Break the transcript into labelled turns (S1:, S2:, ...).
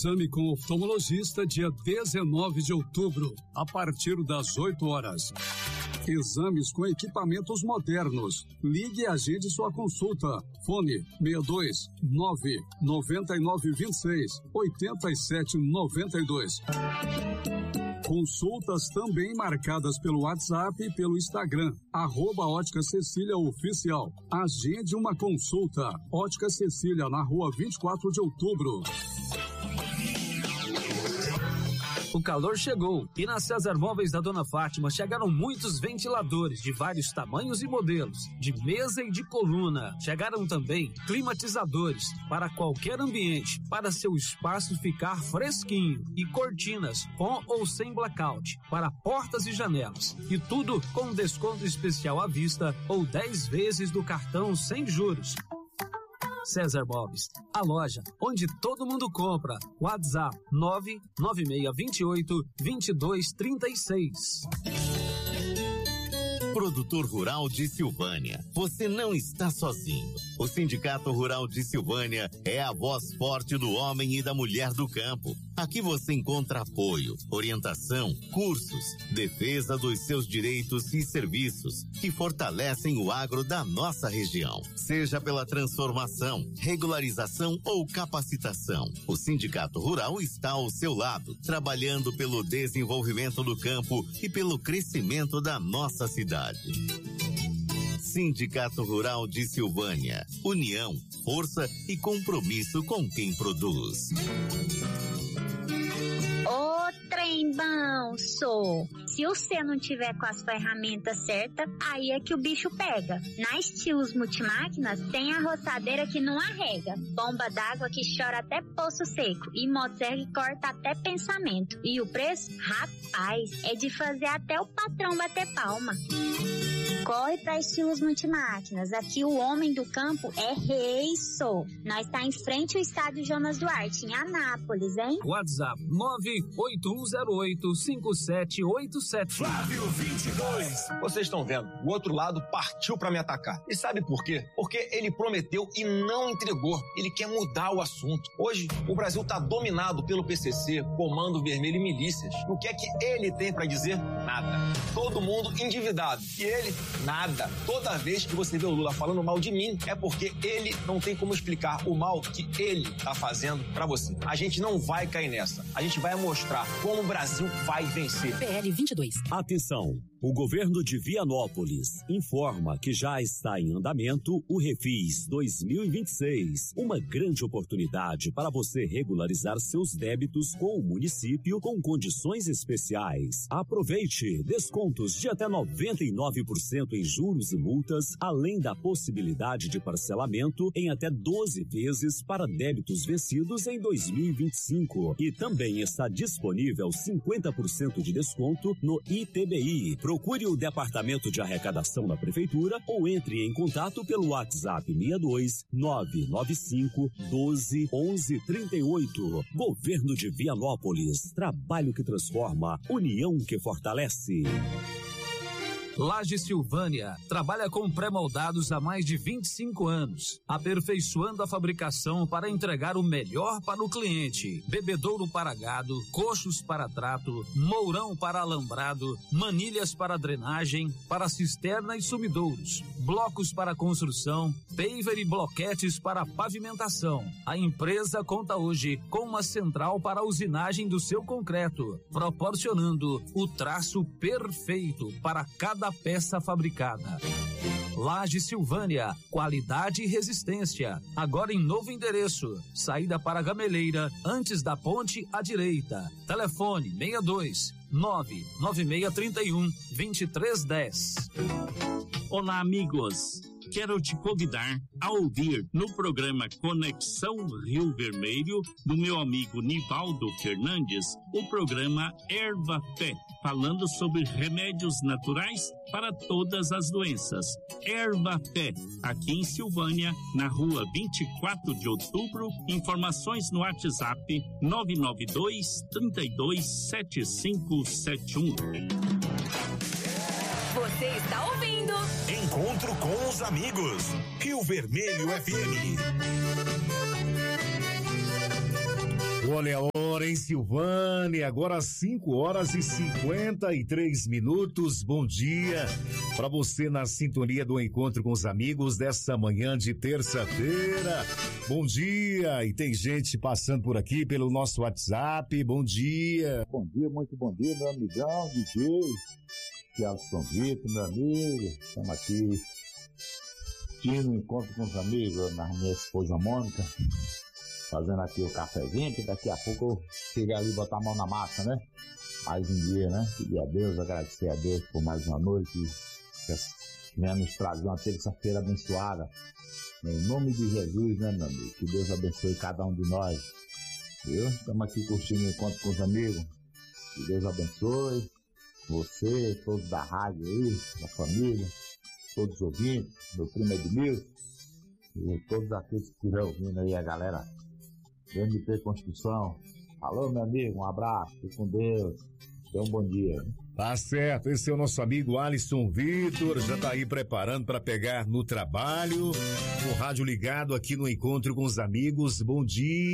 S1: Exame com oftalmologista dia 19 de outubro, a partir das 8 horas. Exames com equipamentos modernos. Ligue e agende sua consulta. Fone 62 99926 8792. Consultas também marcadas pelo WhatsApp e pelo Instagram, @Ótica Cecília Oficial. Agende uma consulta. Ótica Cecília, na rua 24 de outubro.
S2: O calor chegou e na César Móveis da Dona Fátima chegaram muitos ventiladores de vários tamanhos e modelos, de mesa e de coluna. Chegaram também climatizadores para qualquer ambiente, para seu espaço ficar fresquinho, e cortinas com ou sem blackout para portas e janelas. E tudo com desconto especial à vista ou 10 vezes do cartão sem juros. César Móveis, a loja onde todo mundo compra. WhatsApp 99628-2236.
S3: Produtor Rural de Silvânia, você não está sozinho. O Sindicato Rural de Silvânia é a voz forte do homem e da mulher do campo. Aqui você encontra apoio, orientação, cursos, defesa dos seus direitos e serviços que fortalecem o agro da nossa região. Seja pela transformação, regularização ou capacitação, o Sindicato Rural está ao seu lado, trabalhando pelo desenvolvimento do campo e pelo crescimento da nossa cidade. Sindicato Rural de Silvânia. União, força e compromisso com quem produz.
S4: Ô, trem bom, sou. Se você não tiver com as ferramentas certas, aí é que o bicho pega. Na Estilos Multimáquinas tem a roçadeira que não arrega, bomba d'água que chora até poço seco e motosserra que corta até pensamento. E o preço? Rapaz, é de fazer até o patrão bater palma. Corre pra Estilos Multimáquinas. Aqui o homem do campo é rei, sou. Nós tá em frente ao estádio Jonas Duarte, em Anápolis, hein?
S2: WhatsApp 981085787.
S5: Flávio 22. Vocês estão vendo, o outro lado partiu pra me atacar. E sabe por quê? Porque ele prometeu e não entregou. Ele quer mudar o assunto. Hoje, o Brasil tá dominado pelo PCC, Comando Vermelho e milícias. O que é que ele tem pra dizer? Nada. Todo mundo endividado. E ele, nada. Toda vez que você vê o Lula falando mal de mim, é porque ele não tem como explicar o mal que ele tá fazendo pra você. A gente não vai cair nessa. A gente vai mostrar como o Brasil vai vencer.
S6: PL 22.
S7: Atenção! O governo de Vianópolis informa que já está em andamento o Refis 2026, uma grande oportunidade para você regularizar seus débitos com o município com condições especiais. Aproveite descontos de até 99% em juros e multas, além da possibilidade de parcelamento em até 12 vezes para débitos vencidos em 2025. E também está disponível 50% de desconto no ITBI. Procure o Departamento de Arrecadação da Prefeitura ou entre em contato pelo WhatsApp 62 995 12 11 38. Governo de Vianópolis. Trabalho que transforma, união que fortalece.
S2: Laje Silvânia trabalha com pré-moldados há mais de 25 anos, aperfeiçoando a fabricação para entregar o melhor para o cliente. Bebedouro para gado, coxos para trato, mourão para alambrado, manilhas para drenagem, para cisterna e sumidouros, blocos para construção, paver e bloquetes para pavimentação. A empresa conta hoje com uma central para a usinagem do seu concreto, proporcionando o traço perfeito para cada peça fabricada. Laje Silvânia, qualidade e resistência. Agora em novo endereço, saída para Gameleira, antes da ponte à direita. Telefone 62 99631 2310.
S8: Olá, amigos. Quero te convidar a ouvir no programa Conexão Rio Vermelho, do meu amigo Nivaldo Fernandes, o programa Erva Pé, falando sobre remédios naturais para todas as doenças. Erva Pé, aqui em Silvânia, na rua 24 de outubro. Informações no WhatsApp 992 32 7571.
S6: Você está ouvindo
S5: Encontro com os amigos. Rio Vermelho FM.
S9: Olha a hora, hein, Silvânia? Agora 5h53. Bom dia para você na sintonia do Encontro com os Amigos dessa manhã de terça-feira. Bom dia! E tem gente passando por aqui pelo nosso WhatsApp. Bom dia!
S10: Bom dia, muito bom dia, meu amigão, DJ. Alisson Vitor, meu amigo. Estamos aqui no Encontro com os Amigos, na minha esposa Mônica, fazendo aqui o cafezinho, que daqui a pouco eu chegar ali e botar a mão na massa, né? Mais um dia, né? Pedir a Deus, agradecer a Deus por mais uma noite, que venha nos trazer uma terça-feira abençoada. Em nome de Jesus, né, meu amigo? Que Deus abençoe cada um de nós. Viu? Estamos aqui curtindo o Encontro com os Amigos. Que Deus abençoe você, todos da rádio aí, da família, todos os ouvintes, meu primo Edmilson, e todos aqueles que estão ouvindo aí, a galera do MP Construção. Alô, meu amigo, um abraço, fique com Deus, tenha um bom dia.
S9: Tá certo, esse é o nosso amigo Alisson Vitor, já tá aí preparando para pegar no trabalho, o rádio ligado aqui no Encontro com os Amigos. Bom dia.